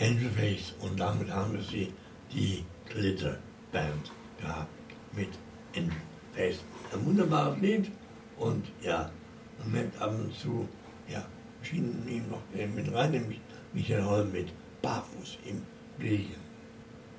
Angelface und damit haben wir sie die dritte Band gehabt mit Angelface. Ein wunderbares Lied und ja, man merkt ab und zu, ja, schienen ihn noch mit rein, nämlich Michael Holm mit Barfuß im Regen.